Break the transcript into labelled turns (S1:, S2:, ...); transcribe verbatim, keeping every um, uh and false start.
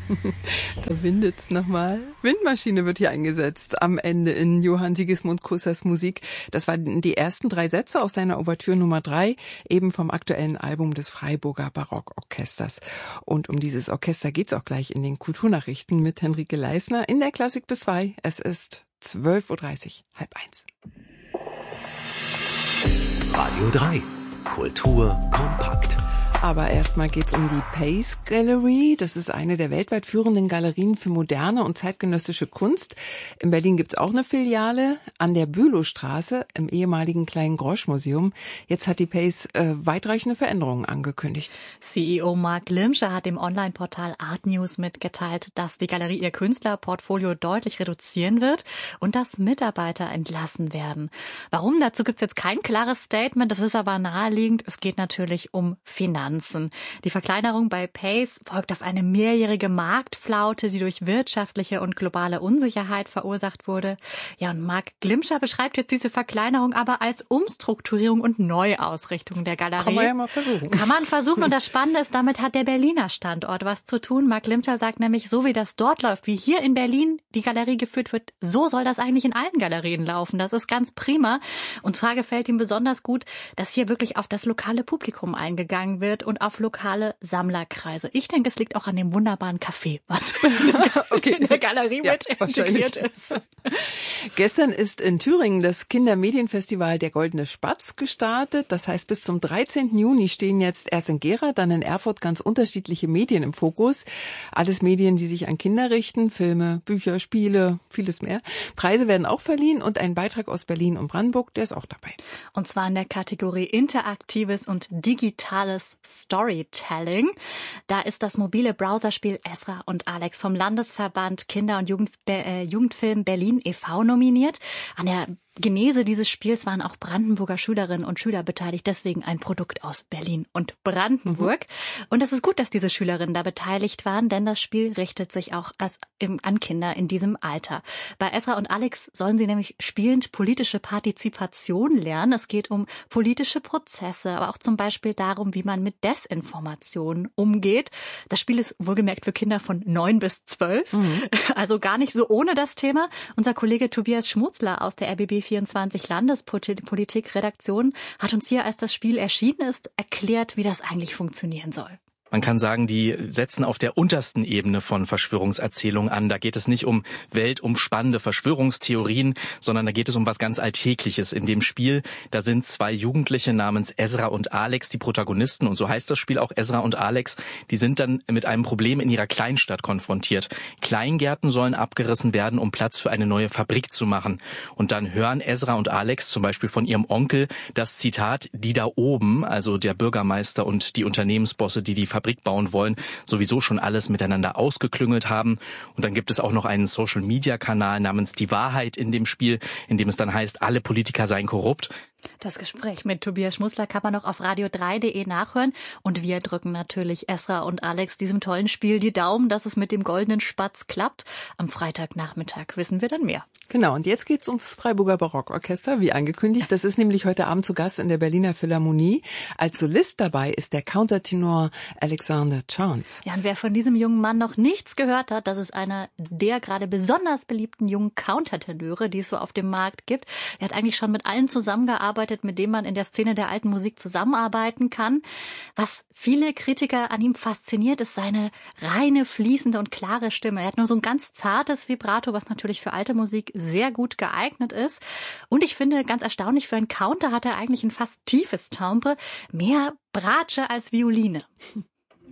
S1: Da windet's nochmal. Windmaschine wird hier eingesetzt am Ende in Johann Sigismund Krussers Musik. Das waren die ersten drei Sätze aus seiner Ouvertüre Nummer drei, eben vom aktuellen Album des Freiburger Barockorchesters. Und um dieses Orchester geht's auch gleich in den Kulturnachrichten mit Henrike Leisner in der Klassik bis zwei. Es ist zwölf Uhr dreißig, halb eins.
S2: Radio drei. Kultur kompakt.
S1: Aber erstmal geht's um die Pace Gallery. Das ist eine der weltweit führenden Galerien für moderne und zeitgenössische Kunst. In Berlin gibt's auch eine Filiale an der Bülowstraße im ehemaligen Kleinen Grosch Museum. Jetzt hat die Pace äh, weitreichende Veränderungen angekündigt.
S3: C E O Marc Glimcher hat dem Online-Portal Art News mitgeteilt, dass die Galerie ihr Künstlerportfolio deutlich reduzieren wird und dass Mitarbeiter entlassen werden. Warum? Dazu gibt's jetzt kein klares Statement. Das ist aber naheliegend. Es geht natürlich um Finanzen. Die Verkleinerung bei Pace folgt auf eine mehrjährige Marktflaute, die durch wirtschaftliche und globale Unsicherheit verursacht wurde. Ja, und Marc Glimcher beschreibt jetzt diese Verkleinerung aber als Umstrukturierung und Neuausrichtung der Galerie.
S1: Kann man ja mal versuchen.
S3: Kann man versuchen. Und das Spannende ist, damit hat der Berliner Standort was zu tun. Marc Glimcher sagt nämlich, so wie das dort läuft, wie hier in Berlin die Galerie geführt wird, so soll das eigentlich in allen Galerien laufen. Das ist ganz prima. Und zwar gefällt ihm besonders gut, dass hier wirklich auf das lokale Publikum eingegangen wird und auf lokale Sammlerkreise. Ich denke, es liegt auch an dem wunderbaren Café, was okay. in der Galerie
S1: ja,
S3: mit integriert ist.
S1: Gestern ist in Thüringen das Kindermedienfestival Der Goldene Spatz gestartet. Das heißt, bis zum dreizehnten Juni stehen jetzt erst in Gera, dann in Erfurt ganz unterschiedliche Medien im Fokus. Alles Medien, die sich an Kinder richten, Filme, Bücher, Spiele, vieles mehr. Preise werden auch verliehen und ein Beitrag aus Berlin und Brandenburg, der ist auch dabei.
S3: Und zwar in der Kategorie Interaktives und Digitales Storytelling. Da ist das mobile Browserspiel Ezra und Alex vom Landesverband Kinder- und Jugend, äh, Jugendfilm Berlin e V nominiert. An der Genese dieses Spiels waren auch Brandenburger Schülerinnen und Schüler beteiligt, deswegen ein Produkt aus Berlin und Brandenburg. Mhm. Und es ist gut, dass diese Schülerinnen da beteiligt waren, denn das Spiel richtet sich auch als, im, an Kinder in diesem Alter. Bei Ezra und Alex sollen sie nämlich spielend politische Partizipation lernen. Es geht um politische Prozesse, aber auch zum Beispiel darum, wie man mit Desinformation umgeht. Das Spiel ist wohlgemerkt für Kinder von neun bis zwölf, mhm. also gar nicht so ohne das Thema. Unser Kollege Tobias Schmutzler aus der R B B vierundzwanzig Landespolitik-Redaktion hat uns hier, als das Spiel erschienen ist, erklärt, wie das eigentlich funktionieren soll.
S4: Man kann sagen, die setzen auf der untersten Ebene von Verschwörungserzählungen an. Da geht es nicht um weltumspannende Verschwörungstheorien, sondern da geht es um was ganz Alltägliches. In dem Spiel, da sind zwei Jugendliche namens Ezra und Alex die Protagonisten. Und so heißt das Spiel auch, Ezra und Alex. Die sind dann mit einem Problem in ihrer Kleinstadt konfrontiert. Kleingärten sollen abgerissen werden, um Platz für eine neue Fabrik zu machen. Und dann hören Ezra und Alex zum Beispiel von ihrem Onkel das Zitat, die da oben, also der Bürgermeister und die Unternehmensbosse, die die Fabrik bauen wollen, sowieso schon alles miteinander ausgeklüngelt haben. Und dann gibt es auch noch einen Social-Media-Kanal namens Die Wahrheit in dem Spiel, in dem es dann heißt, alle Politiker seien korrupt.
S3: Das Gespräch mit Tobias Schmutzler kann man noch auf radio drei punkt de nachhören. Und wir drücken natürlich Ezra und Alex diesem tollen Spiel die Daumen, dass es mit dem Goldenen Spatz klappt. Am Freitagnachmittag wissen wir dann mehr.
S1: Genau, und jetzt geht's ums Freiburger Barockorchester, wie angekündigt. Das ist nämlich heute Abend zu Gast in der Berliner Philharmonie. Als Solist dabei ist der Countertenor Alexander Chance.
S3: Ja, und wer von diesem jungen Mann noch nichts gehört hat, das ist einer der gerade besonders beliebten jungen Countertenöre, die es so auf dem Markt gibt. Er hat eigentlich schon mit allen zusammengearbeitet, mit dem man in der Szene der alten Musik zusammenarbeiten kann. Was viele Kritiker an ihm fasziniert, ist seine reine, fließende und klare Stimme. Er hat nur so ein ganz zartes Vibrato, was natürlich für alte Musik sehr gut geeignet ist. Und ich finde, ganz erstaunlich, für einen Counter hat er eigentlich ein fast tiefes Timbre, mehr Bratsche als Violine.